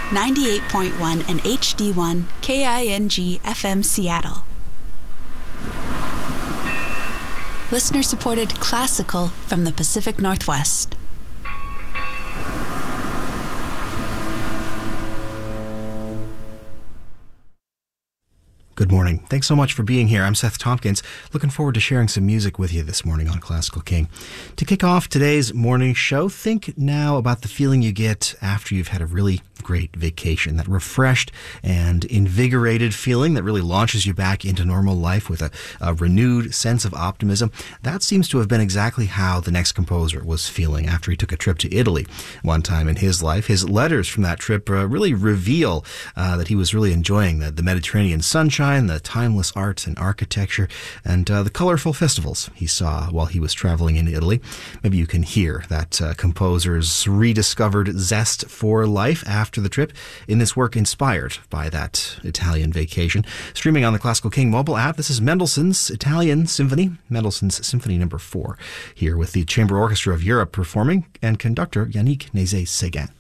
98.1 and HD1 KING FM Seattle. Listener-supported classical from the Pacific Northwest. Good morning. Thanks so much for being here. I'm Seth Tompkins. Looking forward to sharing some music with you this morning on Classical King. To kick off today's morning show, think now about the feeling you get after you've had a really great vacation. That refreshed and invigorated feeling that really launches you back into normal life with a renewed sense of optimism. That seems to have been exactly how the next composer was feeling after he took a trip to Italy one time in his life. His letters from that trip really reveal that he was really enjoying the Mediterranean sunshine, the timeless art and architecture, and the colorful festivals he saw while he was traveling in Italy. Maybe you can hear that composer's rediscovered zest for life after the trip in this work inspired by that Italian vacation. Streaming on the Classical King mobile app, this is Mendelssohn's Italian Symphony, Mendelssohn's Symphony No. 4, here with the Chamber Orchestra of Europe performing, and conductor Yannick Nézet-Séguin.